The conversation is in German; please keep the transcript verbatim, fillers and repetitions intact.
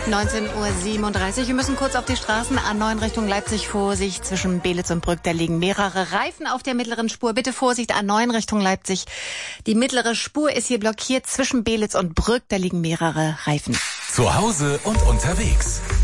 neunzehn Uhr siebenunddreißig. Wir müssen kurz auf die Straßen. A neun Richtung Leipzig. Vorsicht, zwischen Belitz und Brück. Da liegen mehrere Reifen auf der mittleren Spur. Bitte Vorsicht, A neun Richtung Leipzig. Die mittlere Spur ist hier blockiert zwischen Belitz und Brück. Da liegen mehrere Reifen. Zu Hause und unterwegs.